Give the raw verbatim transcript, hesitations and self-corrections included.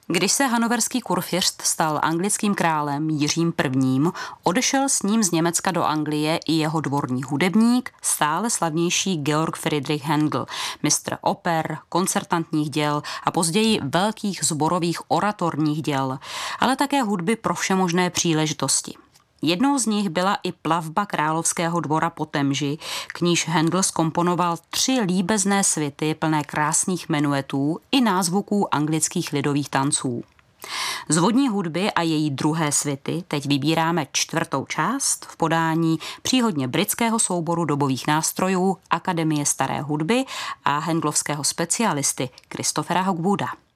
Když se hannoverský kurfiřt stal anglickým králem Jiřím prvním., odešel s ním z Německa do Anglie i jeho dvorní hudebník, stále slavnější Georg Friedrich Händel, mistr oper, koncertantních děl a později velkých sborových oratorních děl, ale také hudby pro všemožné příležitosti. Jednou z nich byla i plavba královského dvora po Temži, k níž Händel zkomponoval tři líbezné svity plné krásných menuetů i názvuků anglických lidových tanců. Z vodní hudby a její druhé svity teď vybíráme čtvrtou část v podání příhodně britského souboru dobových nástrojů Akademie staré hudby a Händelovského specialisty Christophera Hogwooda.